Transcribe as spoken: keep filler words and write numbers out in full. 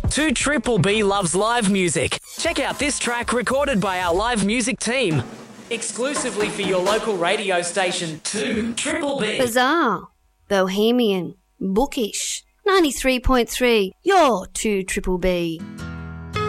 two Triple B loves live music. Check out this track recorded by our live music team. Exclusively for your local radio station, two Triple B. Bizarre, bohemian, bookish. ninety-three point three, your two Triple B.